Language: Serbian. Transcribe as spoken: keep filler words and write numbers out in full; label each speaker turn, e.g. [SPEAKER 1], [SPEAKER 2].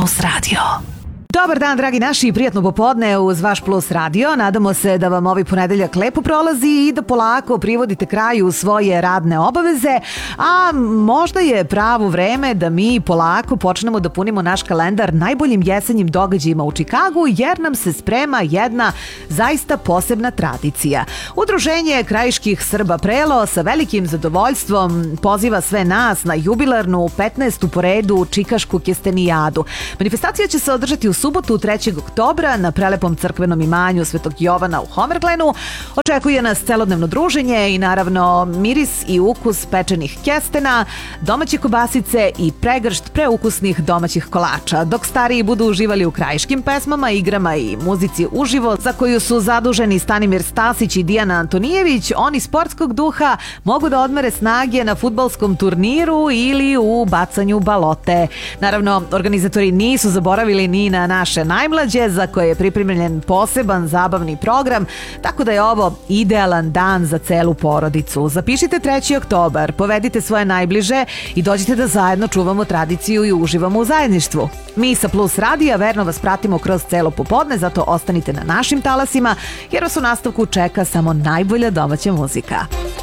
[SPEAKER 1] Plus Radio.
[SPEAKER 2] Dobar dan, dragi naši, i prijatno popodne uz vaš Plus Radio. Nadamo se da vam ovaj ponedeljak lepo prolazi i da polako privodite kraju svoje radne obaveze, a možda je pravo vreme da mi polako počnemo da punimo naš kalendar najboljim jesenjim događajima u Čikagu, jer nam se sprema jedna zaista posebna tradicija. Udruženje krajiških Srba Prelo sa velikim zadovoljstvom poziva sve nas na jubilarnu petnaestu po redu Čikašku kestenijadu. Manifestacija će se održati u subotu trećeg oktobra na prelepom crkvenom imanju Svetog Jovana u Homerglenu. Očekuje nas celodnevno druženje i naravno miris i ukus pečenih kestena, domaće kobasice i pregršt preukusnih domaćih kolača, dok stariji budu uživali u krajiškim pesmama, igrama i muzici uživo za koju su zaduženi Stanimir Stasić i Dijana Antonijević. Oni sportskog duha mogu da odmere snage na fudbalskom turniru ili u bacanju balote. Naravno, organizatori nisu zaboravili ni na naše najmlađe, za koje je pripremljen poseban zabavni program, tako da je ovo idealan dan za celu porodicu. Zapišite treći oktobar, povedite svoje najbliže i dođite da zajedno čuvamo tradiciju i uživamo u zajedništvu. Mi sa Plus Radija verno vas pratimo kroz celo popodne, zato ostanite na našim talasima, jer vas u nastavku čeka samo najbolja domaća muzika.